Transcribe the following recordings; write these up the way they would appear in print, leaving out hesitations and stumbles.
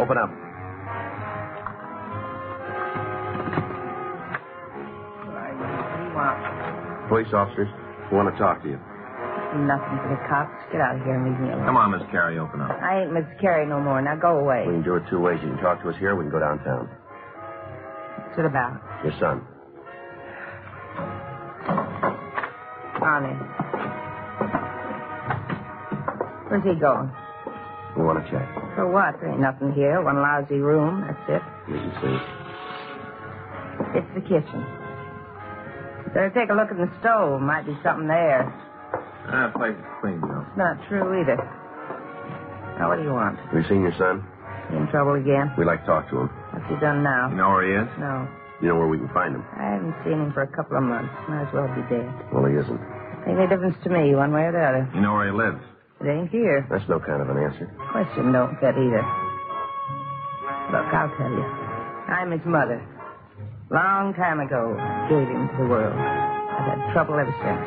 Open up. What do you want? Police officers, we want to talk to you. Nothing for the cops. Get out of here and leave me alone. Come on, Miss Carey, open up. I ain't Miss Carey no more. Now go away. We can do it two ways. You can talk to us here, or we can go downtown. What's it about? Your son. On in. Where's he going? We want to check. For what? There ain't nothing here. One lousy room. That's it. You can see. It's the kitchen. Better take a look in the stove. Might be something there. That place is clean, Joe. It's not true either. Now, what do you want? Have you seen your son? He in trouble again? We'd like to talk to him. What's he done now? You know where he is? No. You know where we can find him? I haven't seen him for a couple of months. Might as well be dead. Well, he isn't. Ain't any difference to me, one way or the other. You know where he lives? It ain't here. That's no kind of an answer. Question don't fit either. Look, I'll tell you. I'm his mother. Long time ago, I gave him to the world. I've had trouble ever since.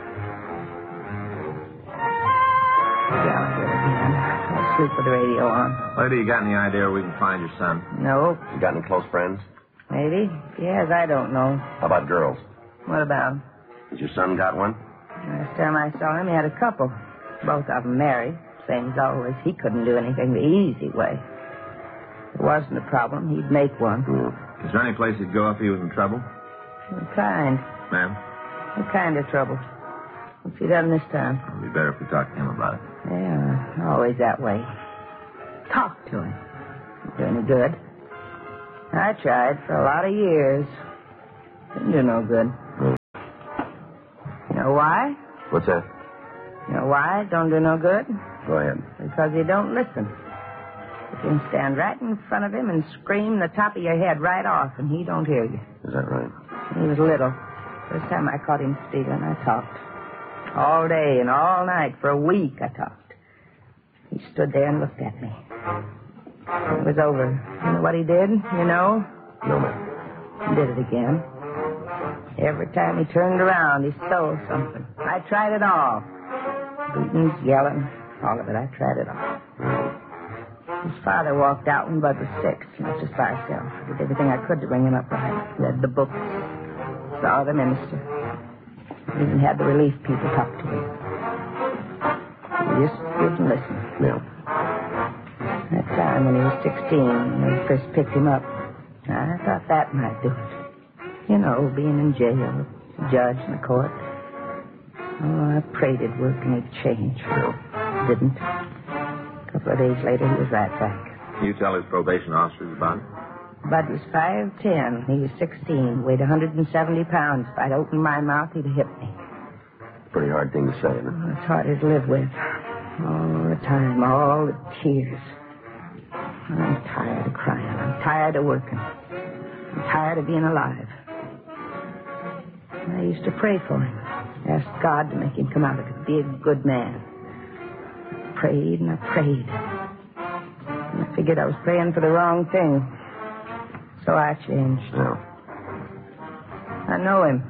Gallagher again. I'll sleep with the radio on. Lady, you got any idea where we can find your son? Nope. You got any close friends? Maybe. If he has, I don't know. How about girls? What about? Has your son got one? Last time I saw him, he had a couple. Both of them married. Same as always. He couldn't do anything the easy way. If it wasn't a problem, he'd make one. Is there any place he'd go if he was in trouble? What kind? Ma'am? What kind of trouble? What's he done this time? It'd be better if we talked to him about it. Yeah, always that way. Talk to him. Don't do any good. I tried for a lot of years. Didn't do no good. You know why? What's that? You know why it don't do no good? Go ahead. Because you don't listen. You can stand right in front of him and scream the top of your head right off, and he don't hear you. Is that right? He was little. First time I caught him stealing, I talked. All day and all night for a week, I talked. He stood there and looked at me. It was over. You know what he did? You know? No, ma'am. He did it again. Every time he turned around, he stole something. I tried it all. Beatings, yelling, all of it. I tried it all. His father walked out when Bud was 6, left us by himself. I did everything I could to bring him up right. Read the books, saw the minister. Even had the relief people talk to him. He just didn't listen. Yeah. That time when he was 16, when we first picked him up, I thought that might do it. You know, being in jail, a judge in the court. Oh, I prayed it'd work and he'd change. No. Didn't. A couple of days later, he was right back. Can you tell his probation officers about it? Bud was 5'10". He was 16, weighed 170 pounds. If I'd opened my mouth, he'd have hit me. Pretty hard thing to say, isn't it? Oh, it's harder to live with. All the time, all the tears. I'm tired of crying. I'm tired of working. I'm tired of being alive. I used to pray for him. Asked God to make him come out of it, be a good man. I prayed and I prayed. And I figured I was praying for the wrong thing. So I changed. No. I know him.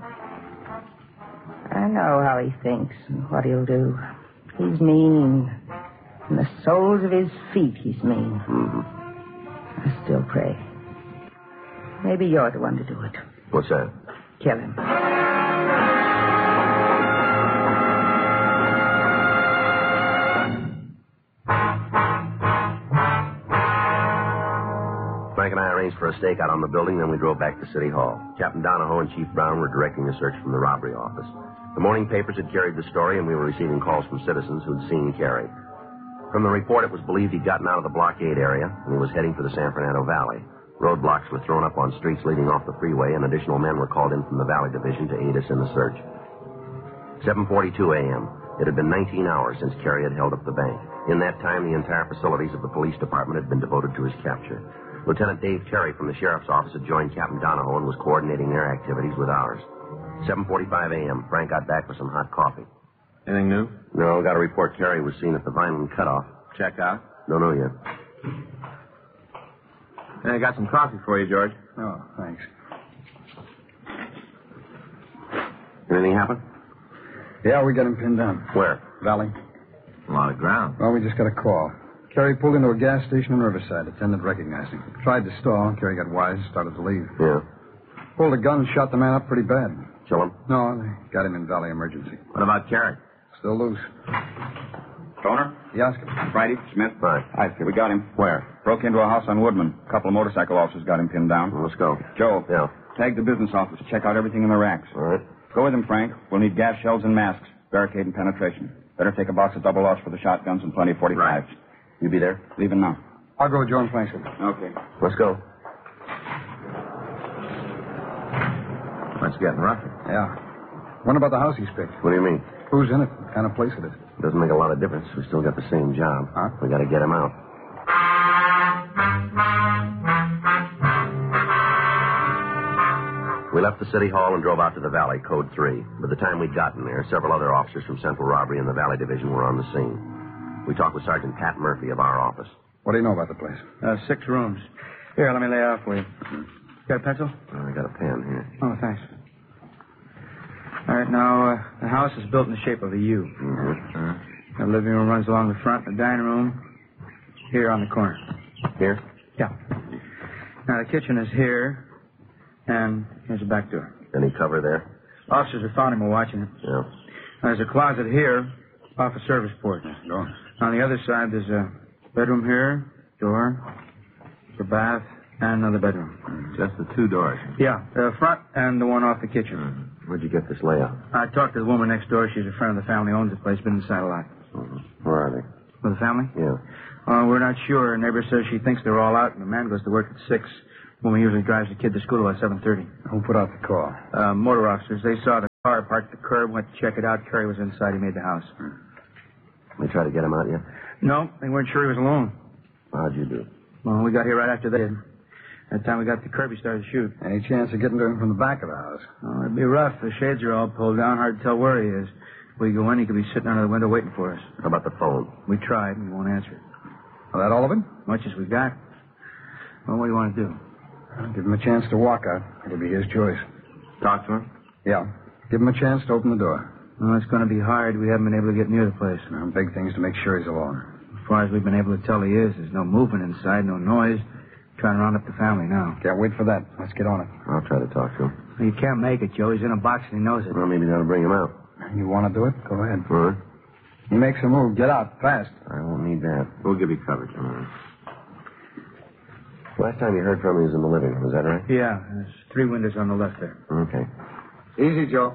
I know how he thinks and what he'll do. He's mean. In the soles of his feet, he's mean. Mm-hmm. I still pray. Maybe you're the one to do it. What's that? Kill him. Frank and I arranged for a stakeout on the building, then we drove back to City Hall. Captain Donahoe and Chief Brown were directing the search from the robbery office. The morning papers had carried the story, and we were receiving calls from citizens who'd seen Carey. From the report, it was believed he'd gotten out of the blockade area, and he was heading for the San Fernando Valley. Roadblocks were thrown up on streets leading off the freeway, and additional men were called in from the Valley Division to aid us in the search. 7:42 a.m. It had been 19 hours since Carey had held up the bank. In that time, the entire facilities of the police department had been devoted to his capture. Lieutenant Dave Terry from the sheriff's office had joined Captain Donahoe and was coordinating their activities with ours. 7:45 a.m. Frank got back with some hot coffee. Anything new? No, got a report Carey was seen at the Vineland cutoff. Check out. Don't know yet. I got some coffee for you, George. Oh, thanks. Anything happen? Yeah, we got him pinned down. Where? Valley. A lot of ground. Well, we just got a call. Kerry pulled into a gas station in Riverside. Attendant recognized him. Tried to stall. Kerry got wise, started to leave. Yeah. Pulled a gun and shot the man up pretty bad. Kill him? No, they got him in Valley Emergency. What about Carey? Still loose. Stoner? Yaska. Friday? Smith? Right. Aye, we got him. Where? Broke into a house on Woodman. A couple of motorcycle officers got him pinned down. Well, let's go. Joe. Yeah. Tag the business office. Check out everything in the racks. All right. Go with him, Frank. We'll need gas shells and masks. Barricade and penetration. Better take a box of double loss for the shotguns and plenty of 45s. Right. You be there? Leaving now. I'll go with Joe and Frank. Okay. Let's go. That's getting rough. Yeah. What about the house he's picked? What do you mean? Who's in it? What kind of place it is? Doesn't make a lot of difference. We still got the same job. Huh? We got to get him out. We left the city hall and drove out to the valley, code 3. By the time we'd gotten there, several other officers from Central Robbery and the Valley Division were on the scene. We talked with Sergeant Pat Murphy of our office. What do you know about the place? 6 rooms. Here, let me lay out for you. Got a pencil? I got a pen here. Oh, thanks. All right, now, the house is built in the shape of a U. Mm-hmm. The living room runs along the front, the dining room here on the corner. Here? Yeah. Now, the kitchen is here, and here's the back door. Any cover there? Officers have found him while watching it. Yeah. There's a closet here off a service port. Go. On the other side, there's a bedroom here, door, the bath, and another bedroom. Just the 2 doors. Yeah, the front and the one off the kitchen. Where'd you get this layout? I talked to the woman next door. She's a friend of the family, owns the place, been inside a lot. Where are they? With the family? Yeah. We're not sure. A neighbor says she thinks they're all out, and the man goes to work at 6. Woman usually drives the kid to school at 7:30. Who put out the call? Motor officers. They saw the car parked at the curb, went to check it out. Kerry was inside. He made the house. They tried to get him out yet? No, they weren't sure he was alone. How'd you do? Well, we got here right after they did. By the time we got to the curb, he started to shoot. Any chance of getting to him from the back of the house? Oh, it'd be rough. The shades are all pulled down. Hard to tell where he is. If we go in, he could be sitting under the window waiting for us. How about the phone? We tried, and he won't answer it. Well, that all of it? Much as we got. Well, what do you want to do? I'll give him a chance to walk out. It'll be his choice. Talk to him? Yeah. Give him a chance to open the door. Well, it's going to be hard. We haven't been able to get near the place. Big things to make sure he's alone. As far as we've been able to tell, he is. There's no movement inside, no noise. Trying to round up the family now. Can't wait for that. Let's get on it. I'll try to talk to him. Well, you can't make it, Joe. He's in a box and he knows it. Well, maybe that'll bring him out. You want to do it? Go ahead. All right. He makes a move. Get out. Fast. I won't need that. We'll give you coverage. All right. Last time you heard from me was in the living room. Is that right? Yeah, there's 3 windows on the left there. Okay. Easy, Joe.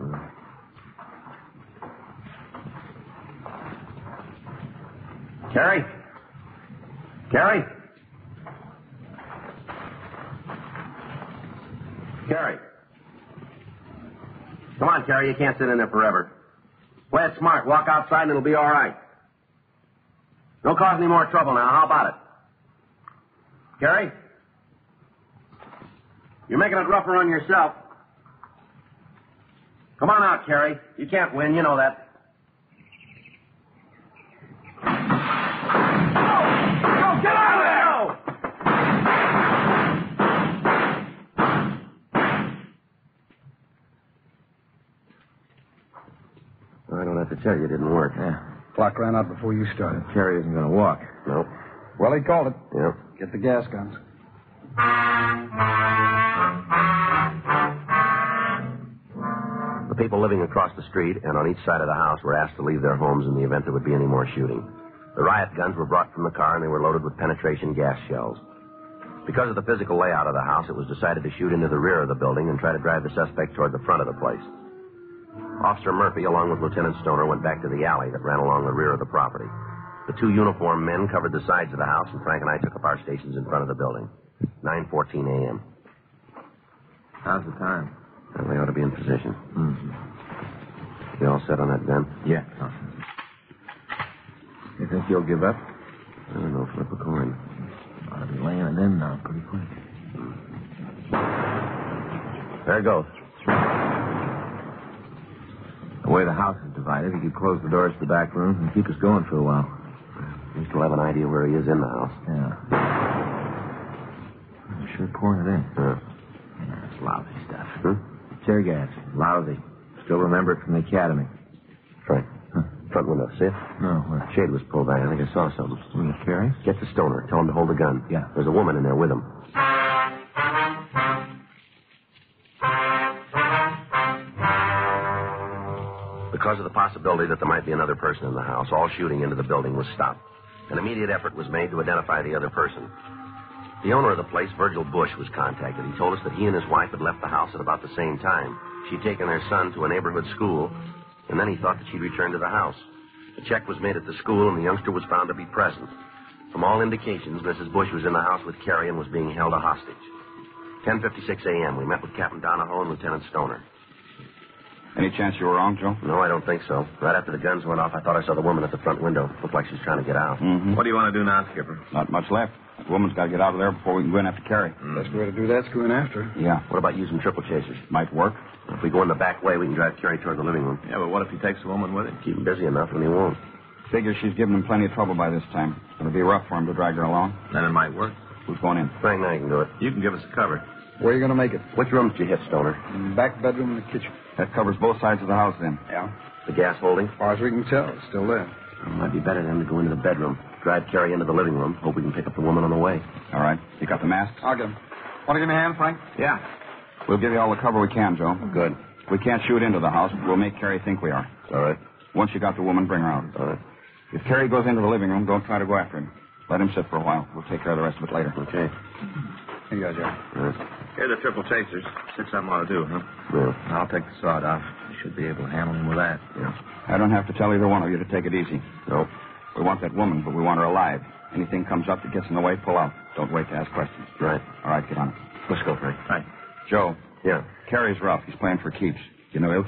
Carrie? Carrie? Carrie. Come on, Carrie. You can't sit in there forever. Play it smart. Walk outside and it'll be all right. Don't cause any more trouble now. How about it? Carrie? You're making it rougher on yourself. Come on out, Carrie. You can't win. You know that. Oh, get out of there! I don't have to tell you, it didn't work. Yeah. Clock ran out before you started. Carey isn't going to walk. Nope. Well, he called it. Yeah. Get the gas guns. The people living across the street and on each side of the house were asked to leave their homes in the event there would be any more shooting. The riot guns were brought from the car and they were loaded with penetration gas shells. Because of the physical layout of the house, it was decided to shoot into the rear of the building and try to drive the suspect toward the front of the place. Officer Murphy, along with Lieutenant Stoner, went back to the alley that ran along the rear of the property. The 2 uniformed men covered the sides of the house, and Frank and I took up our stations in front of the building. 9:14 a.m. How's the time? Well, they ought to be in position. Mm-hmm. You all set on that gun? Yeah. You think you'll give up? I don't know. Flip a coin. Ought to be laying it in now pretty quick. There it goes. The way the house is divided, he could close the doors to the back rooms and keep us going for a while. We still have an idea where he is in the house. Yeah. I'm sure pouring it in. Yeah. Yeah, it's lousy stuff. Hmm? Tear gas. Lousy. Still remember it from the academy. Frank. Huh. front window. See it? No, where? Shade was pulled back. I think I saw something. Carrie? Get the stoner. Tell him to hold the gun. Yeah. There's a woman in there with him. Because of the possibility that there might be another person in the house, all shooting into the building was stopped. An immediate effort was made to identify the other person. The owner of the place, Virgil Bush, was contacted. He told us that he and his wife had left the house at about the same time. She'd taken their son to a neighborhood school, and then he thought that she'd returned to the house. A check was made at the school, and the youngster was found to be present. From all indications, Mrs. Bush was in the house with Carrie and was being held a hostage. 10:56 a.m., we met with Captain Donahoe and Lieutenant Stoner. Any chance you were wrong, Joe? No, I don't think so. Right after the guns went off, I thought I saw the woman at the front window. Looked like she was trying to get out. Mm-hmm. What do you want to do now, Skipper? Not much left. That woman's got to get out of there before we can go in after Carrie. Best way to do that's go in after her. Yeah, What about using triple chasers? might work. If we go in the back way, we can drive Carrie toward the living room. Yeah, but what if he takes the woman with him? Keep him busy enough, and he won't. Figure she's given him plenty of trouble by this time. It'll be rough for him to drag her along. Then it might work. Who's going in? Frank and I can do it. You can give us a cover. Where are you going to make it? Which rooms did you hit, Stoner? In the back bedroom and the kitchen. That covers both sides of the house, then. Yeah. The gas holding? As far as we can tell, it's still there. It might be better than to go into the bedroom. Drive Carrie into the living room. Hope we can pick up the woman on the way. All right. You got the masks? I'll get him. Want to give me a hand, Frank? Yeah. We'll give you all the cover we can, Joe. Good. If we can't shoot into the house, we'll make Carrie think we are. All right. Once you got the woman, bring her out. All right. If Carrie goes into the living room, don't try to go after him. Let him sit for a while. We'll take care of the rest of it later. Okay. Here you go, Joe. All right. Here are the triple chasers. 6 something ought to do, huh? Yeah. I'll take the sawed off. You should be able to handle him with that. Yeah. I don't have to tell either one of you to take it easy. No. We want that woman, but we want her alive. Anything comes up that gets in the way, pull out. Don't wait to ask questions. Right. All right, get on it. Let's go, Frank. Right. Joe, Yeah. Carrie's rough. He's playing for keeps. You know, he'll